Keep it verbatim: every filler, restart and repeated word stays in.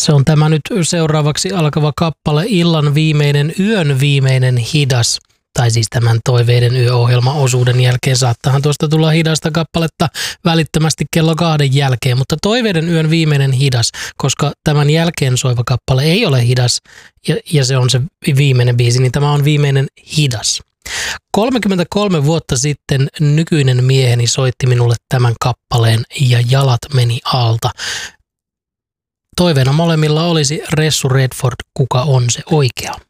Se on tämä nyt seuraavaksi alkava kappale, illan viimeinen, yön viimeinen hidas. Tai siis tämän Toiveiden yö-ohjelmaosuuden jälkeen saattahan tuosta tulla hidasta kappaletta välittömästi kello kahden jälkeen, mutta Toiveiden yön viimeinen hidas, koska tämän jälkeen soiva kappale ei ole hidas ja, ja se on se viimeinen biisi, niin tämä on viimeinen hidas. kolmekymmentäkolme vuotta sitten nykyinen mieheni soitti minulle tämän kappaleen ja jalat meni alta. Toiveena molemmilla olisi Ressu Redford, kuka on se oikea.